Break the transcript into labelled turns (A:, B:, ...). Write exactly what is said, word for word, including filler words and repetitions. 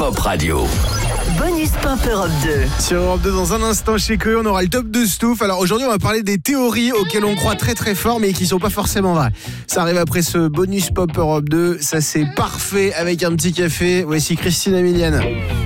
A: Pop Radio.
B: Bonus Pop Europe deux.
C: Sur Europe deux, dans un instant chez Coé, on aura le top de Stouff. Alors aujourd'hui, on va parler des théories auxquelles on croit très très fort, mais qui sont pas forcément vraies. Ça arrive après ce Bonus Pop Europe deux. Ça, c'est parfait avec un petit café. Voici Christine Emilienne.